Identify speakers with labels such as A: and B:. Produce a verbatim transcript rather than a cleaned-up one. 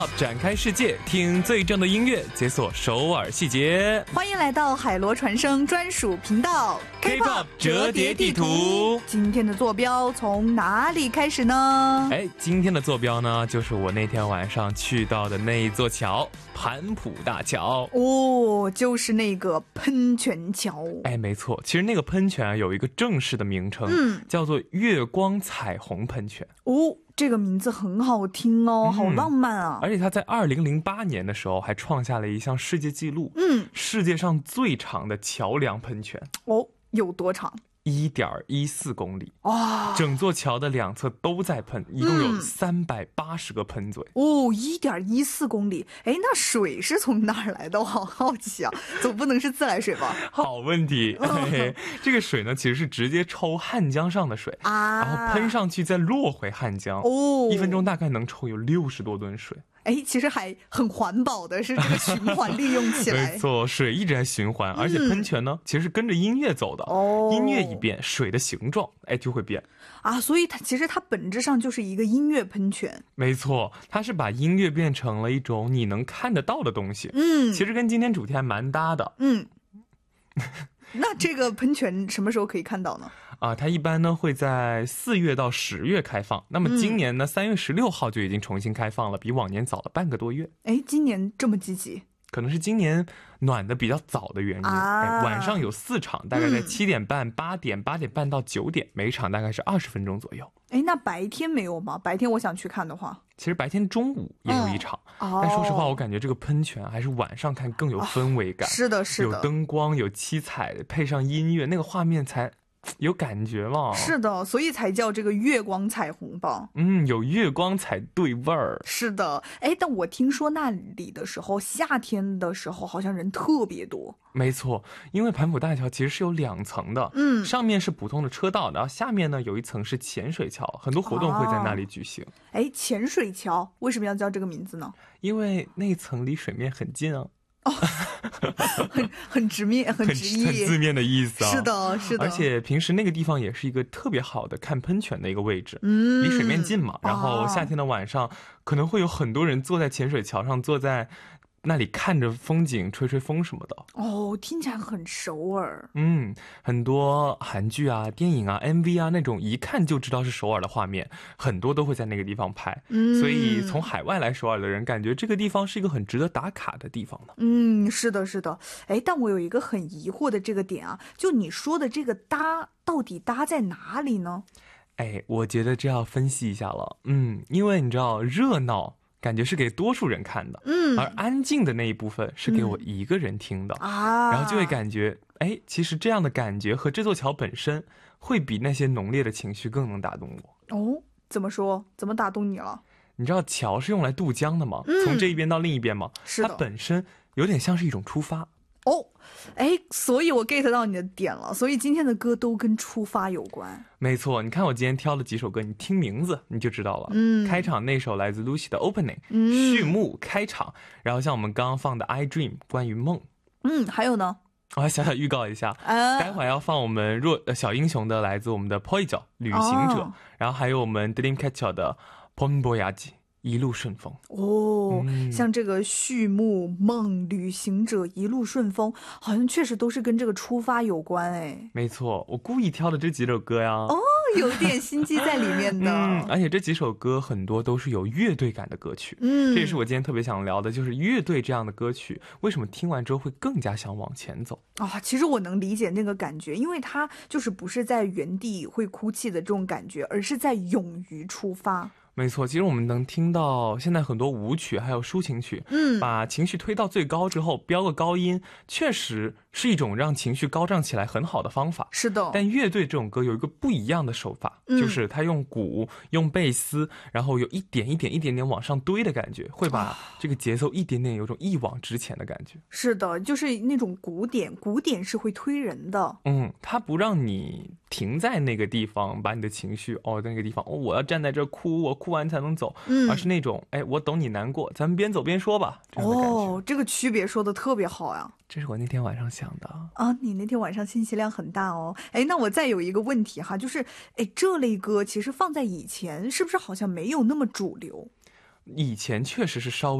A: 展开世界，听最正的音乐，解锁首尔细节。
B: 欢迎来到海螺传声专属频道
A: K-pop 折叠地图。
B: 今天的坐标从哪里开始呢？
A: 哎，今天的坐标呢，就是我那天晚上去到的那一座桥——盘浦大桥。
B: 哦，就是那个喷泉桥。
A: 哎，没错，其实那个喷泉啊，有一个正式的名称，嗯，叫做月光彩虹喷泉。
B: 哦。这个名字很好听哦，嗯、好浪漫啊！
A: 而且他在二零零八年的时候还创下了一项世界纪录，嗯，世界上最长的桥梁喷泉。
B: 哦，有多长？
A: 一点一四公里哇！整座桥的两侧都在喷，一共有三百八十个喷嘴、
B: 嗯、哦，一点一四公里。哎，那水是从哪儿来的？我好好奇啊，总不能是自来水吧？
A: 好问题。哎、这个水呢，其实是直接抽汉江上的水啊，然后喷上去再落回汉江哦，一分钟大概能抽有六十多吨水。
B: 哎，其实还很环保的，是这个循环利用起来。
A: 没错，水一直在循环，而且喷泉呢，嗯、其实是跟着音乐走的。哦，音乐一变，水的形状哎就会变
B: 啊，所以它其实它本质上就是一个音乐喷泉。
A: 没错，它是把音乐变成了一种你能看得到的东西。嗯，其实跟今天主题还蛮搭的。
B: 嗯。那这个喷泉什么时候可以看到呢？
A: 啊，它一般呢会在四月到十月开放。那么今年呢，三、嗯、月十六号就已经重新开放了，比往年早了半个多月。
B: 哎，今年这么积极？
A: 可能是今年暖的比较早的原因。啊、哎，晚上有四场，大概在七点半、八点、八点半到九点，每场大概是二十分钟左右。
B: 哎，那白天没有吗？白天我想去看的话，
A: 其实白天中午也有一场，嗯、但说实话，我感觉这个喷泉还是晚上看更有氛围感。
B: 哦、是的，是的，
A: 有灯光，有七彩，配上音乐，那个画面才有感觉嘛。
B: 是的，所以才叫这个月光彩虹吧。
A: 嗯，有月光才对味儿。
B: 是的，哎，但我听说那里的时候，夏天的时候好像人特别多。
A: 没错，因为盘浦大桥其实是有两层的，嗯，上面是普通的车道，然后下面呢有一层是潜水桥，很多活动会在那里举行。
B: 哎、哦，潜水桥为什么要叫这个名字呢？
A: 因为那层离水面很近啊。
B: 哦，很很直面，很直译，
A: 很字面的意思啊。
B: 是的，是的。
A: 而且平时那个地方也是一个特别好的看喷泉的一个位置，嗯，离水面近嘛。然后夏天的晚上，哦、可能会有很多人坐在潜水桥上，坐在那里看着风景，吹吹风什么的。
B: 哦，听起来很首尔。
A: 嗯，很多韩剧啊、电影啊、M V 啊那种一看就知道是首尔的画面，很多都会在那个地方拍。嗯，所以从海外来首尔的人，感觉这个地方是一个很值得打卡的地方呢。
B: 嗯，是的，是的。哎，但我有一个很疑惑的这个点啊，就你说的这个搭到底搭在哪里呢？
A: 哎，我觉得这要分析一下了。嗯，因为你知道热闹感觉是给多数人看的，嗯，而安静的那一部分是给我一个人听的、嗯、啊，然后就会感觉，哎，其实这样的感觉和这座桥本身会比那些浓烈的情绪更能打动我。
B: 哦，怎么说？怎么打动你了？
A: 你知道桥是用来渡江的吗？嗯、从这一边到另一边吗？
B: 是的，
A: 它本身有点像是一种出发。
B: 哦，哎，所以我 get 到你的点了，所以今天的歌都跟出发有关。
A: 没错，你看我今天挑了几首歌，你听名字你就知道了。嗯，开场那首来自 Lucy 的 Opening，、嗯、序幕开场，然后像我们刚刚放的 I Dream 关于梦。
B: 嗯，还有呢？
A: 我还小小预告一下，啊、待会儿要放我们弱小英雄的来自我们的 Poijo 旅行者、哦，然后还有我们 Dreamcatcher 的 Ponboyaji。一路顺风
B: 哦、嗯，像这个序幕梦旅行者一路顺风，好像确实都是跟这个出发有关哎。
A: 没错，我故意挑的这几首歌呀。
B: 哦，有点心机在里面的。
A: 嗯，而且这几首歌很多都是有乐队感的歌曲。嗯，这也是我今天特别想聊的，就是乐队这样的歌曲，为什么听完之后会更加想往前走
B: 啊？其实我能理解那个感觉，因为它就是不是在原地会哭泣的这种感觉，而是在勇于出发。
A: 没错，其实我们能听到现在很多舞曲还有抒情曲，嗯，把情绪推到最高之后飙个高音，确实是一种让情绪高涨起来很好的方法。
B: 是的，
A: 但乐队这种歌有一个不一样的手法、嗯、就是他用鼓用贝斯，然后有一点一点一点点往上堆的感觉，会把这个节奏一点点有种一往直前的感觉。
B: 是的，就是那种鼓点，鼓点是会推人的。
A: 嗯，它不让你停在那个地方，把你的情绪哦，在那个地方哦，我要站在这哭，我哭完才能走，嗯，而是那种哎，我懂你难过，咱们边走边说吧。这样的感觉。
B: 哦，这个区别说的特别好呀。
A: 这是我那天晚上想的
B: 啊，你那天晚上信息量很大哦。哎，那我再有一个问题哈，就是哎，这类歌其实放在以前是不是好像没有那么主流？
A: 以前确实是稍微